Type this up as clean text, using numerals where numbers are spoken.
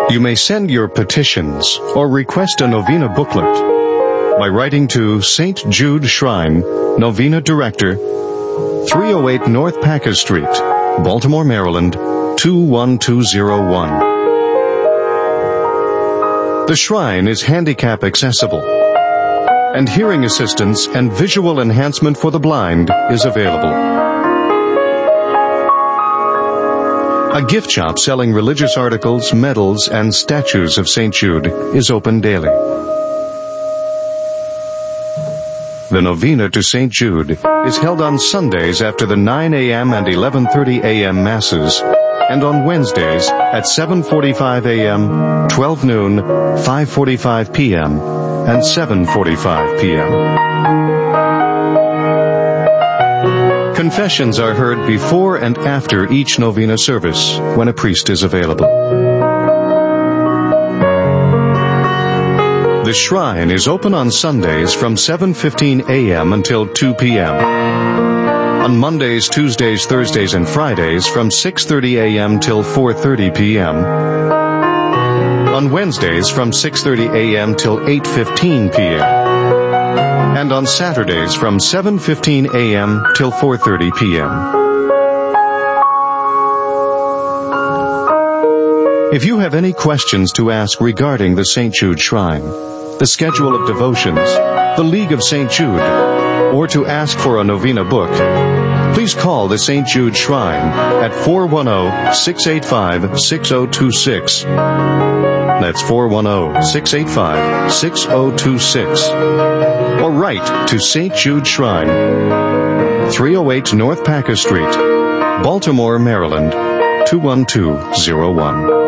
You may send your petitions or request a novena booklet by writing to St. Jude Shrine, Novena Director, 308 North Packer Street, Baltimore, Maryland, 21201. The shrine is handicap accessible, and hearing assistance and visual enhancement for the blind is available. A gift shop selling religious articles, medals, and statues of St. Jude is open daily. The novena to St. Jude is held on Sundays after the 9 a.m. and 11:30 a.m. Masses, and on Wednesdays at 7:45 a.m., 12 noon, 5:45 p.m., and 7:45 p.m. Confessions are heard before and after each novena service when a priest is available. The shrine is open on Sundays from 7:15 a.m. until 2 p.m. On Mondays, Tuesdays, Thursdays, and Fridays from 6:30 a.m. till 4:30 p.m. On Wednesdays from 6:30 a.m. till 8:15 p.m. And on Saturdays from 7:15 a.m. till 4:30 p.m. If you have any questions to ask regarding the St. Jude Shrine, the schedule of devotions, the League of St. Jude, or to ask for a novena book, please call the St. Jude Shrine at 410-685-6026. That's 410-685-6026. Or write to St. Jude Shrine, 308 North Packer Street, Baltimore, Maryland, 21201.